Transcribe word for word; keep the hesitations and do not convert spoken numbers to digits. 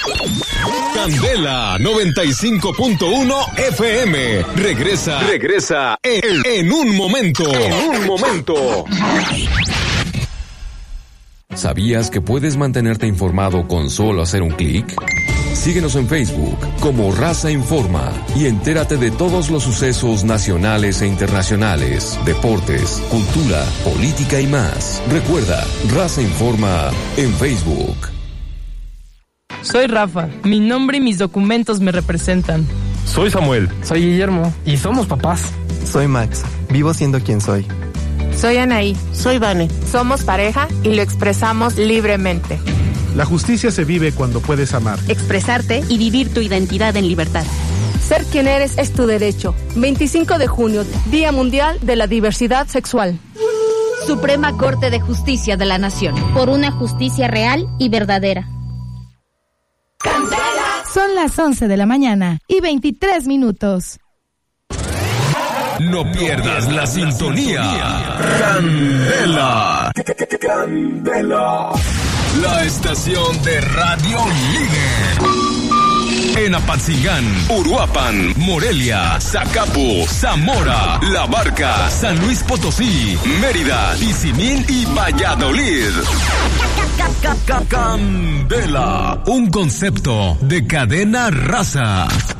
Candela noventa y cinco punto uno F M. Regresa, regresa en, en un momento. En un momento. ¿Sabías que puedes mantenerte informado con solo hacer un clic? Síguenos en Facebook como Raza Informa y entérate de todos los sucesos nacionales e internacionales, deportes, cultura, política y más. Recuerda, Raza Informa en Facebook. Soy Rafa, mi nombre y mis documentos me representan. Soy Samuel. Soy Guillermo y somos papás. Soy Max, vivo siendo quien soy. Soy Anaí. Soy Vane. Somos pareja y lo expresamos libremente. La justicia se vive cuando puedes amar, expresarte y vivir tu identidad en libertad. Ser quien eres es tu derecho. veinticinco de junio, Día Mundial de la Diversidad Sexual. Suprema Corte de Justicia de la Nación. Por una justicia real y verdadera. Candela. Son las once de la mañana y veintitrés minutos. No pierdas la sintonía. Candela. Candela. La estación de radio líder. En Apatzingán, Uruapan, Morelia, Zacapu, Zamora, La Barca, San Luis Potosí, Mérida, Tizimín y Valladolid. Candela, un concepto de cadena Raza.